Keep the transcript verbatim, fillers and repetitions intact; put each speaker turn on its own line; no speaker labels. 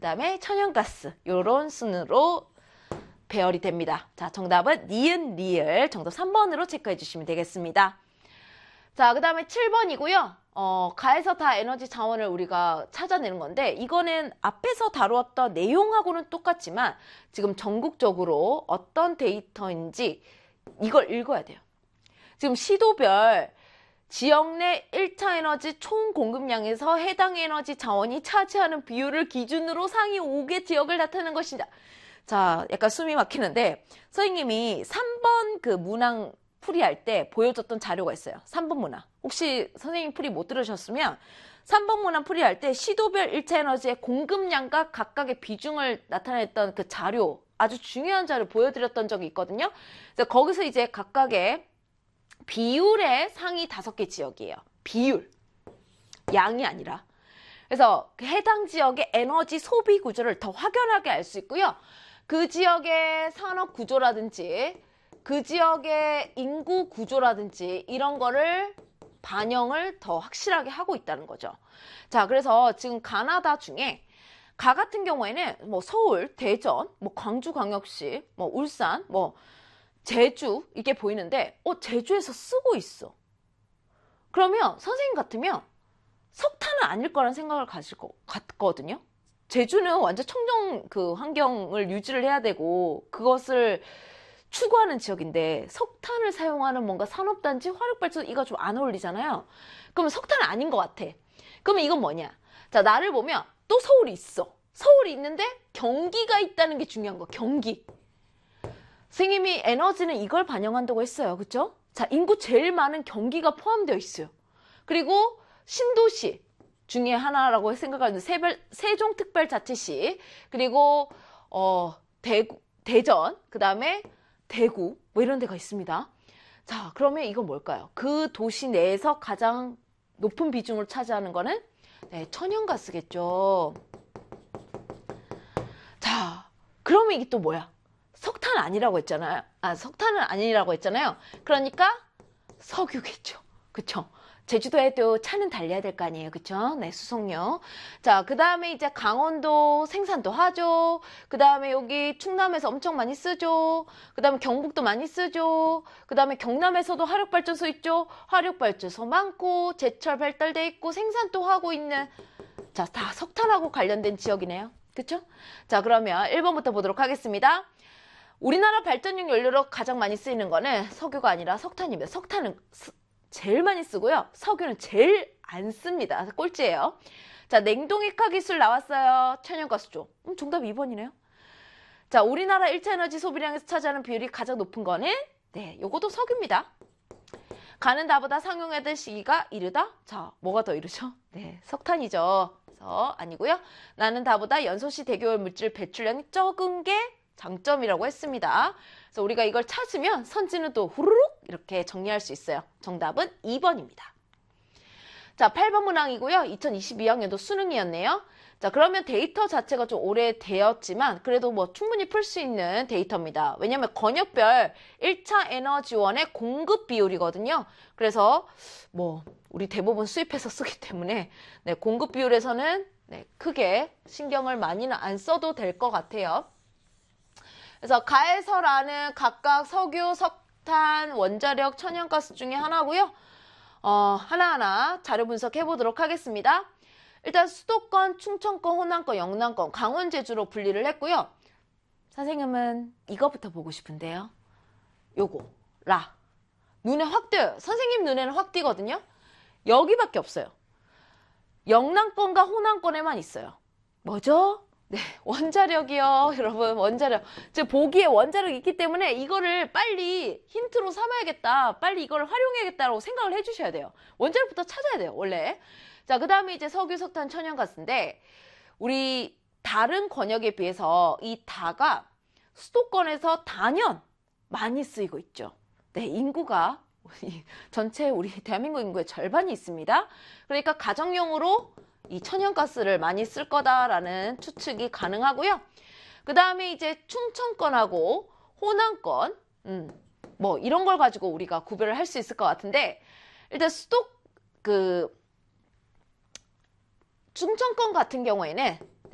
다음에 천연가스 요런 순으로 배열이 됩니다. 자, 정답은 니은 리을 정답 삼 번으로 체크해 주시면 되겠습니다. 자, 그 다음에 칠 번이고요. 어, 가에서 다 에너지 자원을 우리가 찾아내는 건데 이거는 앞에서 다루었던 내용하고는 똑같지만 지금 전국적으로 어떤 데이터인지 이걸 읽어야 돼요. 지금 시도별 지역 내 일 차 에너지 총 공급량에서 해당 에너지 자원이 차지하는 비율을 기준으로 상위 오 개 지역을 나타내는 것이다. 자, 약간 숨이 막히는데 선생님이 삼 번 그 문항 풀이할 때 보여줬던 자료가 있어요. 삼 번 문항. 혹시 선생님 풀이 못 들으셨으면 삼 번 문항 풀이할 때 시도별 일 차 에너지의 공급량과 각각의 비중을 나타냈던 그 자료, 아주 중요한 자료 보여드렸던 적이 있거든요. 그래서 거기서 이제 각각의 비율의 상위 다섯 개 지역이에요. 비율. 양이 아니라. 그래서 그 해당 지역의 에너지 소비 구조를 더 확연하게 알 수 있고요. 그 지역의 산업 구조라든지 그 지역의 인구 구조라든지 이런 거를 반영을 더 확실하게 하고 있다는 거죠. 자, 그래서 지금 가나다 중에 가 같은 경우에는 뭐 서울, 대전, 뭐 광주광역시, 뭐 울산, 뭐 제주 이게 보이는데 어 제주에서 쓰고 있어. 그러면 선생님 같으면 석탄은 아닐 거란 생각을 가질 것 같거든요. 제주는 완전 청정 그 환경을 유지를 해야 되고 그것을 추구하는 지역인데 석탄을 사용하는 뭔가 산업단지, 화력발전 이거 좀 안 어울리잖아요. 그러면 석탄은 아닌 것 같아. 그러면 이건 뭐냐? 자, 나를 보면 또 서울이 있어. 서울이 있는데 경기가 있다는 게 중요한 거. 경기. 선생님이 에너지는 이걸 반영한다고 했어요. 그쵸? 자, 인구 제일 많은 경기가 포함되어 있어요. 그리고 신도시 중에 하나라고 생각하는 세별, 세종특별자치시, 그리고 어, 대구, 대전, 그 다음에 대구 뭐 이런 데가 있습니다. 자, 그러면 이건 뭘까요? 그 도시 내에서 가장 높은 비중을 차지하는 거는 네, 천연가스겠죠. 자, 그러면 이게 또 뭐야? 석탄 아니라고 했잖아요. 아, 석탄은 아니라고 했잖아요. 그러니까 석유겠죠. 그쵸? 제주도에도 차는 달려야 될 거 아니에요. 그쵸? 네, 수송료. 자, 그 다음에 이제 강원도 생산도 하죠. 그 다음에 여기 충남에서 엄청 많이 쓰죠. 그 다음에 경북도 많이 쓰죠. 그 다음에 경남에서도 화력발전소 있죠. 화력발전소 많고, 제철 발달돼 있고, 생산도 하고 있는, 자, 다 석탄하고 관련된 지역이네요. 그쵸? 자, 그러면 일 번부터 보도록 하겠습니다. 우리나라 발전용 연료로 가장 많이 쓰이는 거는 석유가 아니라 석탄입니다. 석탄은 제일 많이 쓰고요. 석유는 제일 안 씁니다. 꼴찌예요. 자, 냉동익화 기술 나왔어요. 천연가스죠. 음, 정답 이 번이네요. 자, 우리나라 일 차 에너지 소비량에서 차지하는 비율이 가장 높은 거는 네, 요것도 석유입니다. 가는 나보다 상용해야 될 시기가 이르다? 자, 뭐가 더 이르죠? 네, 석탄이죠. 그래서 아니고요. 나는 다보다 연소시 대기오염 물질 배출량이 적은 게 장점이라고 했습니다. 그래서 우리가 이걸 찾으면 선지는 또 후루룩 이렇게 정리할 수 있어요. 정답은 이 번입니다. 자, 팔 번 문항이고요. 이천이십이 학년도 수능이었네요. 자, 그러면 데이터 자체가 좀 오래되었지만 그래도 뭐 충분히 풀 수 있는 데이터입니다. 왜냐면 권역별 일 차 에너지원의 공급 비율이거든요. 그래서 뭐 우리 대부분 수입해서 쓰기 때문에 네, 공급 비율에서는 네, 크게 신경을 많이는 안 써도 될 것 같아요. 그래서 가에서라는 각각 석유, 석탄, 원자력, 천연가스 중에 하나고요. 어, 하나하나 자료 분석해 보도록 하겠습니다. 일단 수도권, 충청권, 호남권, 영남권, 강원, 제주로 분리를 했고요. 선생님은 이거부터 보고 싶은데요. 요거, 라. 눈에 확 띄어요. 선생님 눈에는 확 띄거든요. 여기밖에 없어요. 영남권과 호남권에만 있어요. 뭐죠? 네, 원자력이요. 여러분, 원자력. 즉, 보기에 원자력이 있기 때문에 이거를 빨리 힌트로 삼아야겠다. 빨리 이걸 활용해야겠다라고 생각을 해주셔야 돼요. 원자력부터 찾아야 돼요, 원래. 자, 그 다음에 이제 석유, 석탄, 천연가스인데, 우리 다른 권역에 비해서 이 다가 수도권에서 단연 많이 쓰이고 있죠. 네, 인구가 전체 우리 대한민국 인구의 절반이 있습니다. 그러니까 가정용으로 이 천연가스를 많이 쓸 거다라는 추측이 가능하고요. 그 다음에 이제 충청권하고 호남권, 음, 뭐 이런 걸 가지고 우리가 구별을 할 수 있을 것 같은데, 일단 수도, 그, 충청권 같은 경우에는